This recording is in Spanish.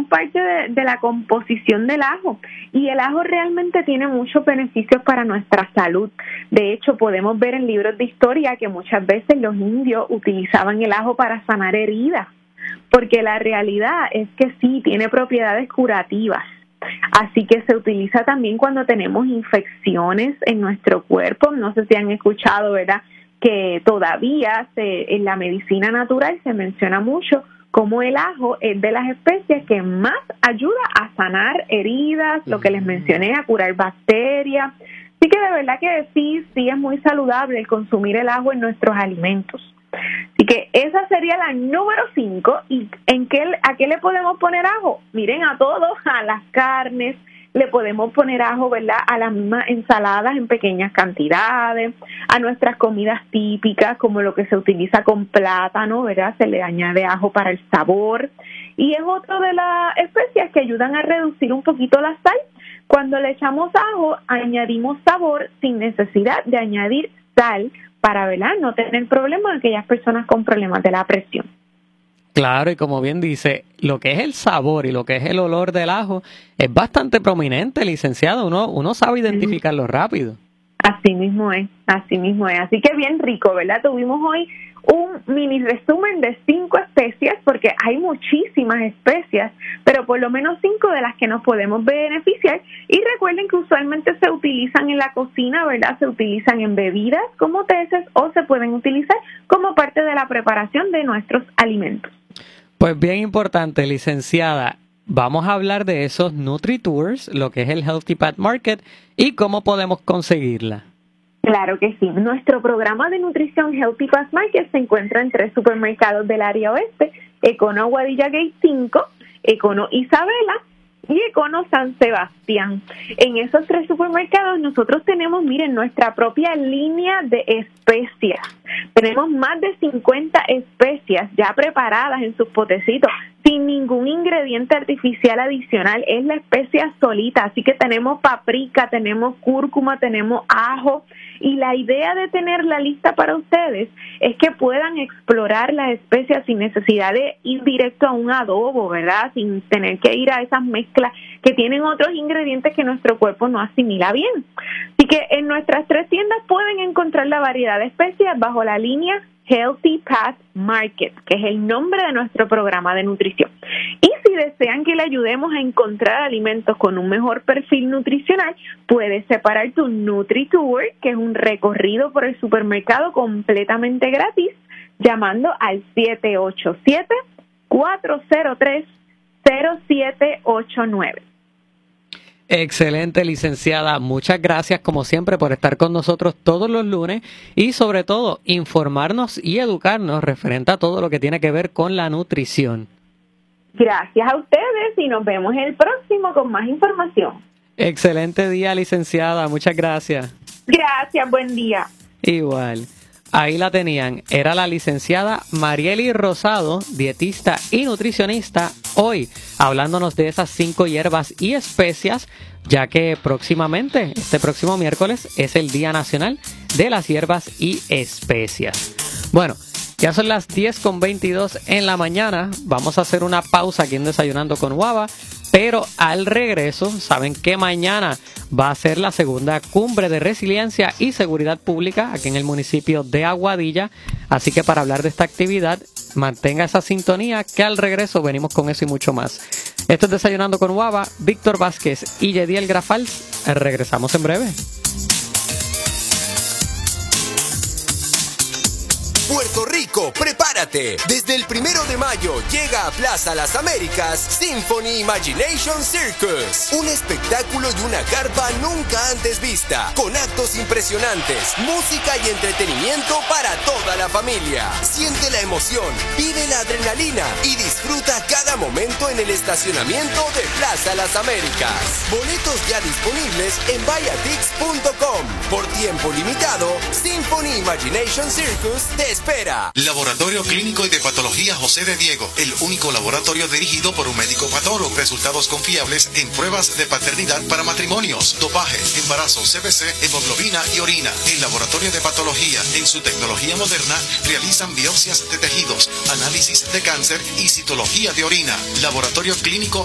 parte de la composición del ajo. Y el ajo realmente tiene muchos beneficios para nuestra salud. De hecho, podemos ver en libros de historia que muchas veces los indios utilizaban el ajo para sanar heridas, porque la realidad es que sí, tiene propiedades curativas. Así que se utiliza también cuando tenemos infecciones en nuestro cuerpo. No sé si han escuchado, ¿verdad?, que todavía en la medicina natural se menciona mucho como el ajo es de las especias que más ayuda a sanar heridas, lo que les mencioné, a curar bacterias. Así que de verdad que sí es muy saludable el consumir el ajo en nuestros alimentos. Así que esa sería la número 5. ¿Y a qué le podemos poner ajo? Miren, a todos, a las carnes, le podemos poner ajo, ¿verdad?, a las mismas ensaladas en pequeñas cantidades, a nuestras comidas típicas, como lo que se utiliza con plátano, ¿verdad?, se le añade ajo para el sabor. Y es otra de las especias que ayudan a reducir un poquito la sal. Cuando le echamos ajo, añadimos sabor sin necesidad de añadir sal para, ¿verdad?, no tener problemas en aquellas personas con problemas de la presión. Claro, y como bien dice, lo que es el sabor y lo que es el olor del ajo es bastante prominente, licenciado. Uno sabe identificarlo rápido. Así mismo es, así mismo es. Así que bien rico, ¿verdad? Tuvimos hoy un mini resumen de 5 especias, porque hay muchísimas especias, pero por lo menos 5 de las que nos podemos beneficiar. Y recuerden que usualmente se utilizan en la cocina, ¿verdad? Se utilizan en bebidas como teces o se pueden utilizar como parte de la preparación de nuestros alimentos. Pues bien importante, licenciada. Vamos a hablar de esos Nutri-Tours, lo que es el Healthy Path Market y cómo podemos conseguirla. Claro que sí. Nuestro programa de nutrición Healthy Path Market se encuentra en 3 supermercados del área oeste: Econo Aguadilla Gate 5, Econo Isabela y Econo San Sebastián. En esos 3 supermercados nosotros tenemos, miren, nuestra propia línea de especias. Tenemos más de 50 especias ya preparadas en sus potecitos, sin ningún ingrediente artificial adicional. Es la especia solita, así que tenemos paprika, tenemos cúrcuma, tenemos ajo. Y la idea de tener la lista para ustedes es que puedan explorar las especias sin necesidad de ir directo a un adobo, ¿verdad? Sin tener que ir a esas mezclas que tienen otros ingredientes que nuestro cuerpo no asimila bien. Así que en nuestras 3 tiendas pueden encontrar la variedad de especias bajo la línea Healthy Path Market, que es el nombre de nuestro programa de nutrición. Y si desean que le ayudemos a encontrar alimentos con un mejor perfil nutricional, puedes separar tu Nutri-Tour, que es un recorrido por el supermercado completamente gratis, llamando al 787-403-0789. Excelente, licenciada. Muchas gracias, como siempre, por estar con nosotros todos los lunes y, sobre todo, informarnos y educarnos referente a todo lo que tiene que ver con la nutrición. Gracias a ustedes y nos vemos el próximo con más información. Excelente día, licenciada. Muchas gracias. Gracias, buen día. Igual. Ahí la tenían. Era la licenciada Marieli Rosado, dietista y nutricionista, hoy hablándonos de esas 5 hierbas y especias, ya que próximamente, este próximo miércoles, es el Día Nacional de las Hierbas y Especias. Bueno, ya son las 10:22 en la mañana. Vamos a hacer una pausa aquí en Desayunando con Guava, pero al regreso, saben que mañana va a ser la segunda cumbre de resiliencia y seguridad pública aquí en el municipio de Aguadilla. Así que para hablar de esta actividad, mantenga esa sintonía, que al regreso venimos con eso y mucho más. Esto es Desayunando con Guava, Víctor Vázquez y Yediel Grafals. Regresamos en breve. Puerto Rico, prepárate. Desde el 1 de mayo llega a Plaza Las Américas Symphony Imagination Circus. Un espectáculo y una carpa nunca antes vista, con actos impresionantes, música y entretenimiento para toda la familia. Siente la emoción, vive la adrenalina y disfruta cada momento en el estacionamiento de Plaza Las Américas. Boletos ya disponibles en vayatix.com. Por tiempo limitado, Symphony Imagination Circus te espera. Laboratorio Clínico y de Patología José de Diego, el único laboratorio dirigido por un médico patólogo. Resultados confiables en pruebas de paternidad para matrimonios, dopaje, embarazo, CBC, hemoglobina y orina. El Laboratorio de Patología, en su tecnología moderna, realizan biopsias de tejidos, análisis de cáncer y citología de orina. Laboratorio Clínico